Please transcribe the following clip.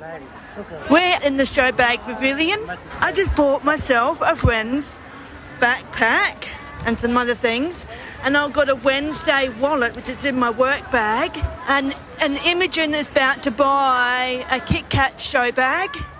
We're in the Show Bag Pavilion. I just bought myself a friend's backpack and some other things, and I've got a Wednesday wallet which is in my work bag, and Imogen is about to buy a Kit Kat show bag,